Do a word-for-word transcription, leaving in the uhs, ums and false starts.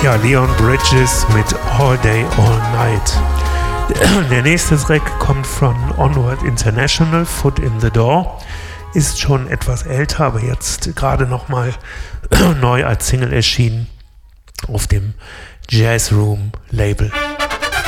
Ja, Leon Bridges mit All Day, All Night. Der nächste Track kommt von Onward International, Foot in the Door. Ist schon etwas älter, aber jetzt gerade nochmal neu als Single erschienen auf dem Jazz Room Label.